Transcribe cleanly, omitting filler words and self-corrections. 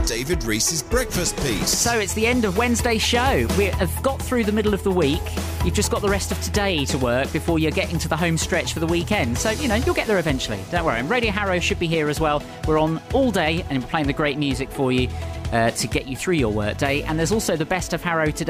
David Reese's Breakfast Piece. So it's the end of Wednesday's show. We have got through the middle of the week. You've just got the rest of today to work before you're getting to the home stretch for the weekend. So, you'll get there eventually. Don't worry. And Radio Harrow should be here as well. We're on all day and we're playing the great music for you to get you through your work day. And there's also the best of Harrow today.